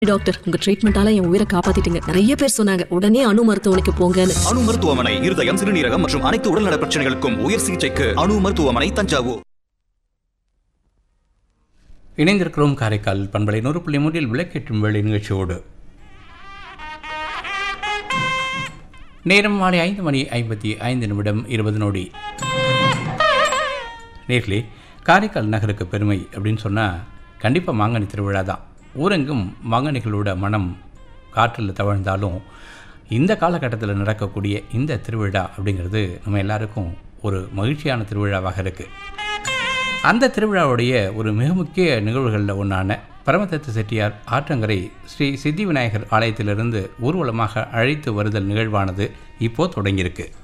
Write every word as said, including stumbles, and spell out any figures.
Doctor, உங்க ட்ரீட்மெண்டால என் உயிரை காப்பாத்திட்டீங்க. நிறைய பேர் சொன்னாங்க உடனே அணு மருத்துவமனைக்கு போங்கன்னு. அணு மருத்துவமனை இருதயம், சிறுநீரகம் மற்றும் அனைத்து உடல்நல பிரச்சனைகளுக்கும் உயர் சிகிச்சைக்கு அணு மருத்துவமனை, தஞ்சாவூர். இணைந்திருக்கிறோம் காரைக்கால் பண்பலை நூறு புள்ளி மூன்றில் விளக்கேற்றும் வேலை நிகழ்ச்சியோடு. நேரம் மாலை ஐந்து மணி ஐம்பத்தி ஐந்து நிமிடம் இருபது நொடி. நேர்களே, காரைக்கால் நகருக்கு பெருமை அப்படின்னு சொன்னால் கண்டிப்பாக மாங்கனி திருவிழா தான். ஊரெங்கும் மாங்கனிகளோட மனம் காற்றில் தவழ்ந்தாலும் இந்த காலகட்டத்தில் நடக்கக்கூடிய இந்த திருவிழா அப்படிங்கிறது நம்ம எல்லாருக்கும் ஒரு மகிழ்ச்சியான திருவிழாவாக இருக்குது. அந்த திருவிழாவுடைய ஒரு மிக முக்கிய நிகழ்வுகளில் ஒன்றான பரமதத்து செட்டியார் ஆற்றங்கரை ஸ்ரீ சித்தி விநாயகர் ஆலயத்திலிருந்து ஊர்வலமாக அழைத்து வருதல் நிகழ்வானது இப்போது தொடங்கியிருக்கு.